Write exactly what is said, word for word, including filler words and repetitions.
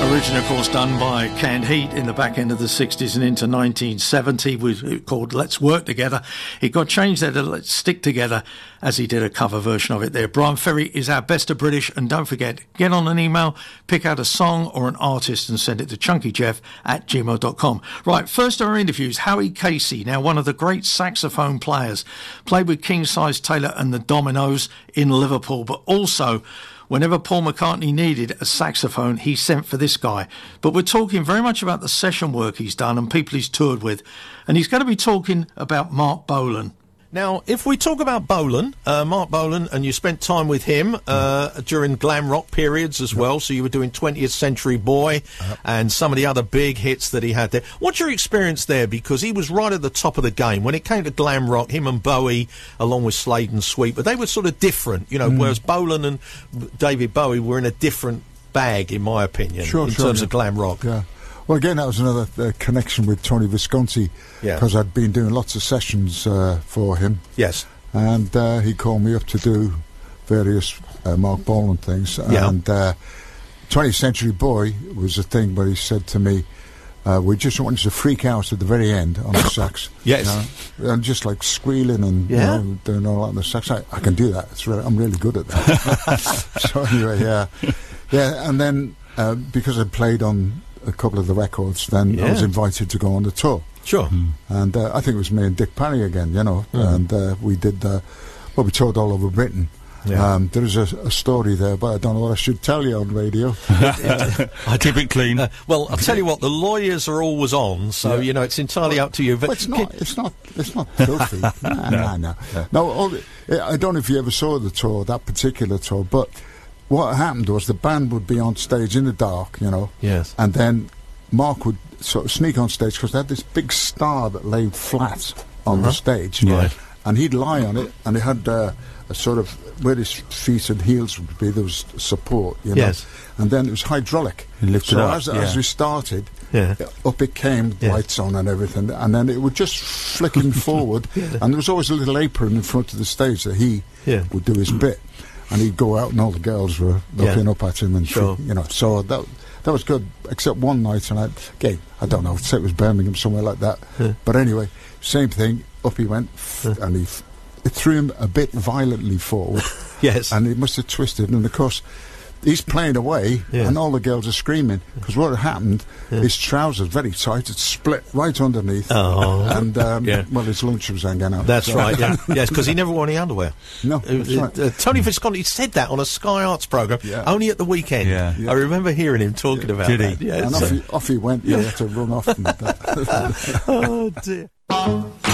Originally, of course, done by Canned Heat in the back end of the sixties and into nineteen seventy, was called Let's Work Together. It got changed there to Let's Stick Together, as he did a cover version of it there. Brian Ferry is our best of British, and don't forget, get on an email, pick out a song or an artist and send it to chunkyjeff at gmail dot com. Right, first our interviews. Howie Casey, now one of the great saxophone players, played with King Size Taylor and the Dominoes in Liverpool, but also whenever Paul McCartney needed a saxophone, he sent for this guy. But we're talking very much about the session work he's done and people he's toured with. And he's going to be talking about Marc Bolan. Now, if we talk about Bolan, uh, Marc Bolan, and you spent time with him uh, during glam rock periods as well, so you were doing twentieth Century Boy and some of the other big hits that he had there. What's your experience there? Because he was right at the top of the game. When it came to glam rock, him and Bowie, along with Slade and Sweet, but they were sort of different, you know, mm. whereas Bolan and David Bowie were in a different bag, in my opinion, sure, in sure, terms yeah. of glam rock. Yeah. Well, again, that was another uh, connection with Tony Visconti, because yeah. I'd been doing lots of sessions uh, for him. Yes. And uh, he called me up to do various uh, Marc Bolan things. Yeah. And uh, twentieth Century Boy was a thing where he said to me, uh, we just want you to freak out at the very end on the sax. Yes. You know? And just like squealing and yeah. you know, doing all that on the sax. I, I can do that. It's really, I'm really good at that. So anyway, yeah. Yeah, and then uh, because I played on a couple of the records, then yeah. I was invited to go on the tour. Sure. Mm. And uh, I think it was me and Dick Parry again, you know, mm. and uh, we did, uh, well, we toured all over Britain. Yeah. Um, there is a, a story there, but I don't know what I should tell you on radio. I keep it clean. Uh, well, I'll tell you what, the lawyers are always on, so, yeah. you know, it's entirely well, up to you. But well, it's not, it's not, it's not filthy. nah, no, nah, no. Yeah. No, all the, I don't know if you ever saw the tour, that particular tour, but what happened was the band would be on stage in the dark, you know. Yes. And then Mark would sort of sneak on stage because they had this big star that laid flat on uh-huh. the stage. Right. And he'd lie on it, and it had uh, a sort of, where his feet and heels would be, there was support, you know. Yes. And then it was hydraulic. He lifted so up, as, yeah. as we started, yeah. up it came, yeah. lights on and everything, and then it would just flicking forward, yeah. and there was always a little apron in front of the stage that he yeah. would do his bit. And he'd go out, and all the girls were looking yeah. up at him, and sure. you know. So that that was good. Except one night, and I, again, I don't know, I'd say it was Birmingham, somewhere like that. Yeah. But anyway, same thing. Up he went, yeah. and he f- it threw him a bit violently forward. Yes. And he must have twisted, and of course, he's playing away, yeah. and all the girls are screaming because what had happened, yeah. his trousers very tight, had split right underneath, oh. and um, yeah. well, his lunch was hanging out. That's so. right. Yeah. Yes, because he never wore any underwear. No, uh, that's right. uh, Tony Visconti said that on a Sky Arts programme, yeah. only at the weekend. Yeah. Yeah. I remember hearing him talking yeah. about Did that. he? Yes. And off he, off he went. Yeah, he had to run off. And that. Oh dear.